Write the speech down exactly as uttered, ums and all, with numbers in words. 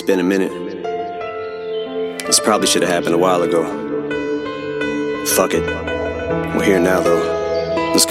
been a minute. This probably should have happened a while ago. Fuck it. We're here now, though.